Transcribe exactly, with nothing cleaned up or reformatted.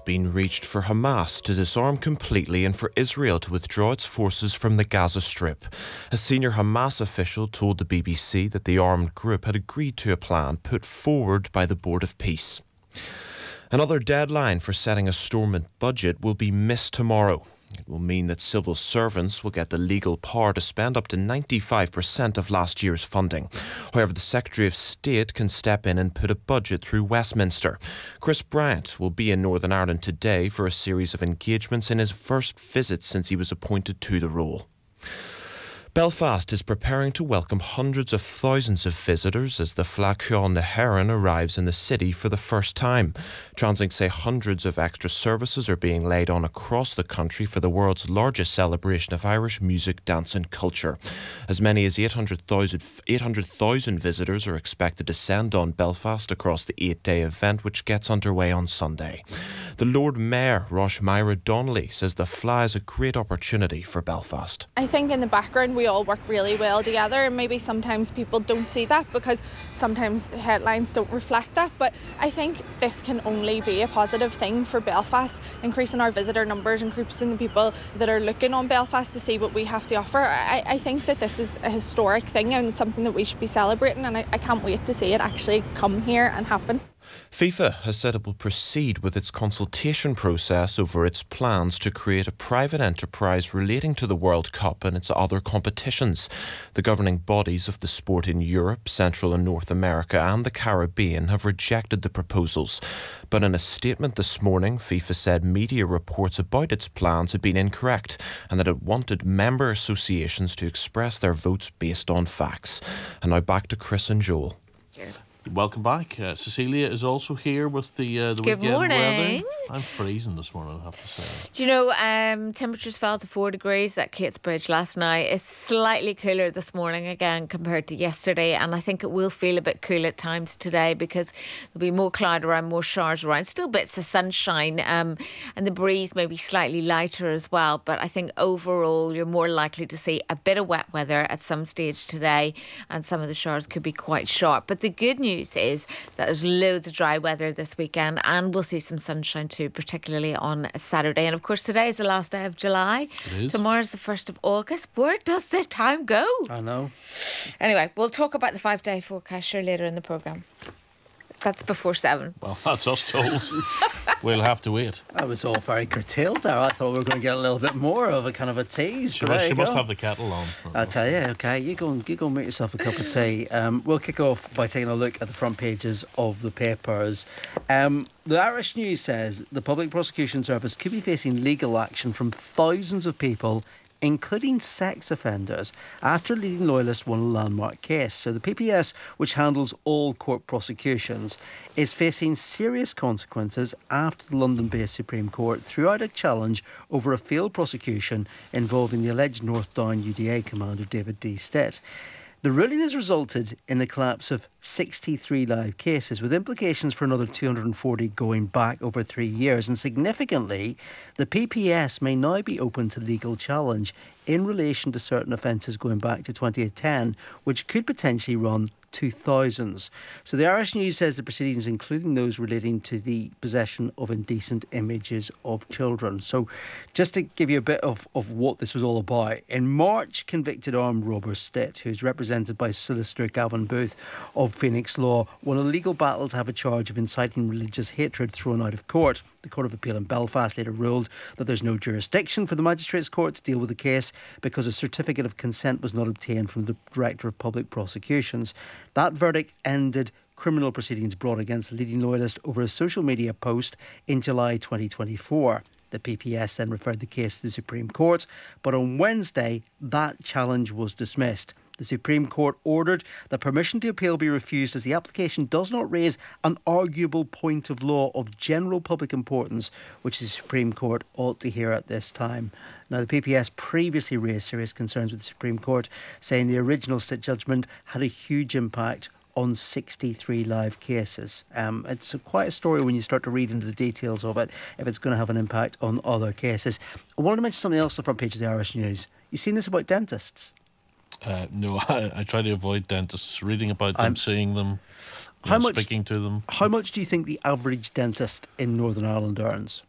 been reached for Hamas to disarm completely and for Israel to withdraw its forces from the Gaza Strip. A senior Hamas official told the B B C that the armed group had agreed to a plan put forward by the Board of Peace. Another deadline for setting a Stormont budget will be missed tomorrow. It will mean that civil servants will get the legal power to spend up to ninety-five percent of last year's funding. However, the Secretary of State can step in and put a budget through Westminster. Chris Bryant will be in Northern Ireland today for a series of engagements in his first visit since he was appointed to the role. Belfast is preparing to welcome hundreds of thousands of visitors as the Flacán na hÉireann arrives in the city for the first time. Translink say hundreds of extra services are being laid on across the country for the world's largest celebration of Irish music, dance and culture. As many as eight hundred thousand visitors are expected to descend on Belfast across the eight-day event, which gets underway on Sunday. The Lord Mayor, Rosh Myra Donnelly, says the F L A is a great opportunity for Belfast. I think in the background we all work really well together, and maybe sometimes people don't see that because sometimes the headlines don't reflect that, but I think this can only be a positive thing for Belfast, increasing our visitor numbers, increasing the people that are looking on Belfast to see what we have to offer. I, I think that this is a historic thing and something that we should be celebrating, and I, I can't wait to see it actually come here and happen. FIFA has said it will proceed with its consultation process over its plans to create a private enterprise relating to the World Cup and its other competitions. The governing bodies of the sport in Europe, Central and North America and the Caribbean have rejected the proposals. But in a statement this morning, FIFA said media reports about its plans had been incorrect and that it wanted member associations to express their votes based on facts. And now back to Chris and Joel. Yeah. Welcome back. Uh, Cecilia is also here with the uh, the Good weekend morning. weather. I'm freezing this morning, I have to say. Do you know, um, temperatures fell to four degrees at Catesbridge last night. It's slightly cooler this morning again compared to yesterday, and I think it will feel a bit cool at times today because there'll be more cloud around, more showers around, still bits of sunshine, um, and the breeze may be slightly lighter as well. But I think overall you're more likely to see a bit of wet weather at some stage today, and some of the showers could be quite sharp. But the good news is that there's loads of dry weather this weekend, and we'll see some sunshine too, particularly on Saturday. And of course today is the last day of July. It is. Tomorrow's the first of August. Where does the time go? I know. Anyway, we'll talk about the five day forecast sure later in the programme. That's before seven. Well, that's us told. We'll have to wait. That was all very curtailed there. I thought we were going to get a little bit more of a kind of a tease. She, but must, there she you must go. have the kettle on. I'll tell you, okay, you go and you go and make yourself a cup of tea. Um, we'll kick off by taking a look at the front pages of the papers. Um, the Irish News says the Public Prosecution Service could be facing legal action from thousands of people, including sex offenders, after a leading loyalist won a landmark case. So the P P S, which handles all court prosecutions, is facing serious consequences after the London-based Supreme Court threw out a challenge over a failed prosecution involving the alleged North Down U D A commander David D. Stitt. The ruling has resulted in the collapse of sixty-three live cases, with implications for another two hundred forty going back over three years. And significantly, the P P S may now be open to legal challenge in relation to certain offences going back to twenty ten, which could potentially run to thousands. So the Irish News says the proceedings, including those relating to the possession of indecent images of children. So just to give you a bit of, of what this was all about, in March, convicted armed robber Stitt, who's represented by solicitor Gavin Booth of Phoenix Law, won a legal battle to have a charge of inciting religious hatred thrown out of court. The Court of Appeal in Belfast later ruled that there's no jurisdiction for the Magistrates' Court to deal with the case because a certificate of consent was not obtained from the Director of Public Prosecutions. That verdict ended criminal proceedings brought against the leading loyalist over a social media post in July twenty twenty-four. The P P S then referred the case to the Supreme Court, but on Wednesday, that challenge was dismissed. The Supreme Court ordered that permission to appeal be refused as the application does not raise an arguable point of law of general public importance, which the Supreme Court ought to hear at this time. Now, the P P S previously raised serious concerns with the Supreme Court, saying the original Stitt judgment had a huge impact on sixty-three live cases. Um, it's a, quite a story when you start to read into the details of it, if it's going to have an impact on other cases. I wanted to mention something else on the front page of the Irish News. You seen this about dentists? Uh, no, I, I try to avoid dentists, reading about them, I'm, seeing them, how know, much, speaking to them. How much do you think the average dentist in Northern Ireland earns?